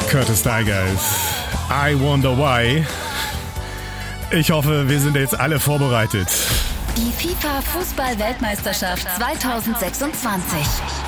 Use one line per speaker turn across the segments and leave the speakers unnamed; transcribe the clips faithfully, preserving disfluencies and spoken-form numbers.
Curtis Tigers, I Wonder Why. Ich hoffe, wir sind jetzt alle vorbereitet.
Die FIFA-Fußball-Weltmeisterschaft zweitausendsechsundzwanzig.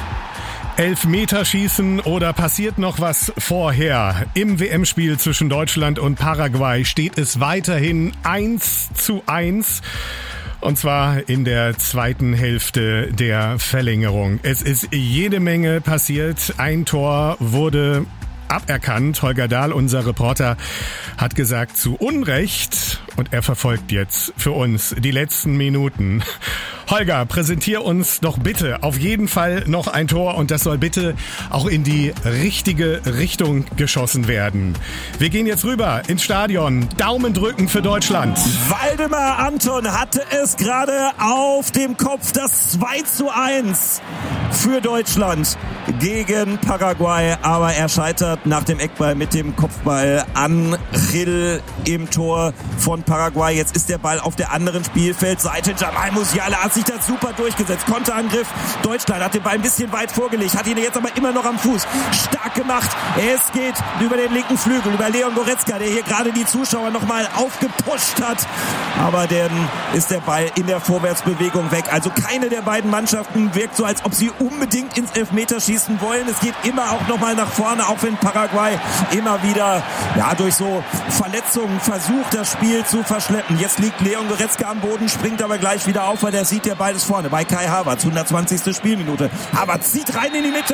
Elfmeterschießen oder passiert noch was vorher? Im W M-Spiel zwischen Deutschland und Paraguay steht es weiterhin eins zu eins. Und zwar in der zweiten Hälfte der Verlängerung. Es ist jede Menge passiert. Ein Tor wurde aberkannt. Holger Dahl, unser Reporter, hat gesagt, zu Unrecht. Und er verfolgt jetzt für uns die letzten Minuten. Holger, präsentier uns doch bitte auf jeden Fall noch ein Tor und das soll bitte auch in die richtige Richtung geschossen werden. Wir gehen jetzt rüber ins Stadion. Daumen drücken für Deutschland.
Waldemar Anton hatte es gerade auf dem Kopf, das zwei zu eins für Deutschland gegen Paraguay, aber er scheitert nach dem Eckball mit dem Kopfball an Gil im Tor von Paraguay. Jetzt ist der Ball auf der anderen Spielfeldseite. Jamal Musiala hat sich das super durchgesetzt. Konterangriff. Deutschland hat den Ball ein bisschen weit vorgelegt, hat ihn jetzt aber immer noch am Fuß. Stark gemacht. Es geht über den linken Flügel, über Leon Goretzka, der hier gerade die Zuschauer nochmal aufgepusht hat. Aber dann ist der Ball in der Vorwärtsbewegung weg. Also keine der beiden Mannschaften wirkt so, als ob sie unbedingt ins Elfmeterschießen wollen. Es geht immer auch nochmal nach vorne, auch wenn Paraguay immer wieder ja durch so Verletzungen versucht, das Spiel zu verschleppen. Jetzt liegt Leon Goretzka am Boden, springt aber gleich wieder auf, weil der sieht, der Ball ist vorne bei Kai Havertz, hundertzwanzigste Spielminute. Havertz zieht rein in die Mitte.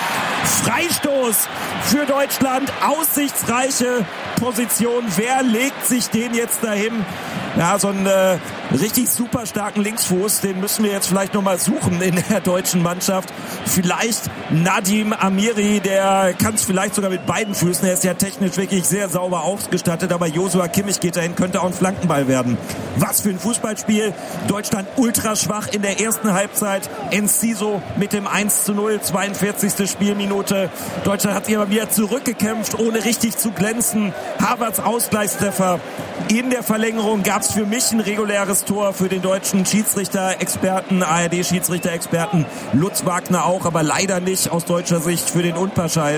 Freistoß für Deutschland. Aussichtsreiche Position. Wer legt sich den jetzt dahin? Ja, so einen äh, richtig super starken Linksfuß, den müssen wir jetzt vielleicht nochmal suchen in der deutschen Mannschaft. Vielleicht Nadim Amiri, der kann es vielleicht sogar mit beiden Füßen. Er ist ja technisch wirklich sehr sauber ausgestattet, aber Joshua Kimmich geht dahin, könnte auch ein Flankenball werden. Was für ein Fußballspiel. Deutschland ultra schwach in der ersten Halbzeit. Enciso mit dem eins zu null, zweiundvierzigste Spielminute. Deutschland hat sich aber wieder zurückgekämpft, ohne richtig zu glänzen. Havertz Ausgleichstreffer. In der Verlängerung gab es für mich ein reguläres Tor, für den deutschen Schiedsrichter-Experten, A R D-Schiedsrichter-Experten Lutz Wagner auch, aber leider nicht aus deutscher Sicht für den Unpartei.